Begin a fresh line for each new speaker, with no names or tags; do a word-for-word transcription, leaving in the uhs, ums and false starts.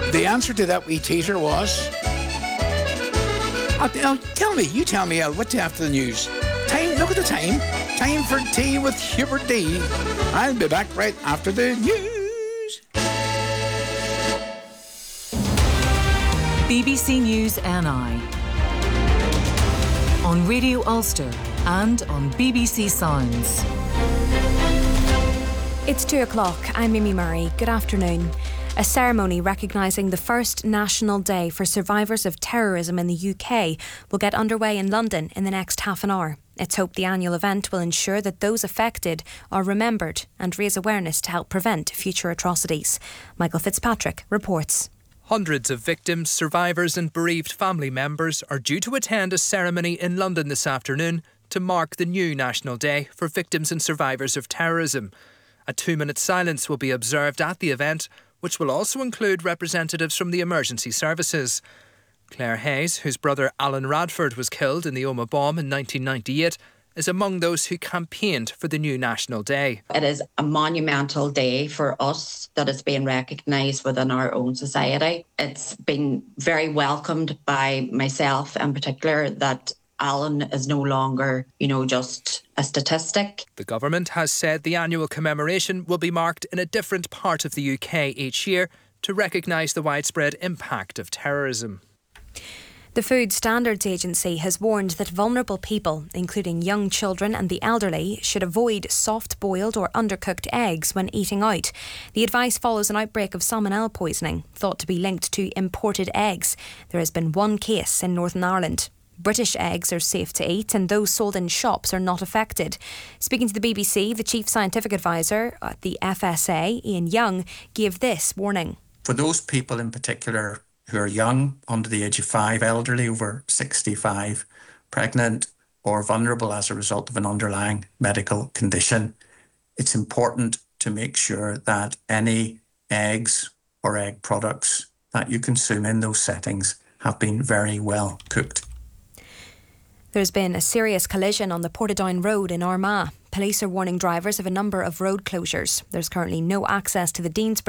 The answer to that wee teaser was... Oh, oh, tell me, you tell me, El, what's after the news? Time, look at the time. Time for tea with Hubert D. I'll be back right after the news.
B B C News N I on Radio Ulster and on B B C Sounds.
It's two o'clock. I'm Mimi Murray. Good afternoon. A ceremony recognising the first National Day for survivors of terrorism in the U K will get underway in London in the next half an hour. It's hoped the annual event will ensure that those affected are remembered and raise awareness to help prevent future atrocities. Michael Fitzpatrick reports.
Hundreds of victims, survivors and bereaved family members are due to attend a ceremony in London this afternoon to mark the new National Day for victims and survivors of terrorism. A two-minute silence will be observed at the event, which will also include representatives from the emergency services. Claire Hayes, whose brother Alan Radford was killed in the Omagh bomb in nineteen ninety-eight, is among those who campaigned for the new National Day.
It is a monumental day for us that is being recognised within our own society. It's been very welcomed by myself in particular that Alan is no longer, you know, just a statistic.
The government has said the annual commemoration will be marked in a different part of the U K each year to recognise the widespread impact of terrorism.
The Food Standards Agency has warned that vulnerable people, including young children and the elderly, should avoid soft-boiled or undercooked eggs when eating out. The advice follows an outbreak of salmonella poisoning, thought to be linked to imported eggs. There has been one case in Northern Ireland. British eggs are safe to eat and those sold in shops are not affected. Speaking to the B B C, the Chief Scientific Advisor at the F S A, Ian Young, gave this warning.
For those people in particular who are young, under the age of five, elderly over sixty-five, pregnant or vulnerable as a result of an underlying medical condition, it's important to make sure that any eggs or egg products that you consume in those settings have been very well cooked.
There's been a serious collision on the Portadown Road in Armagh. Police are warning drivers of a number of road closures. There's currently no access to the Deansbury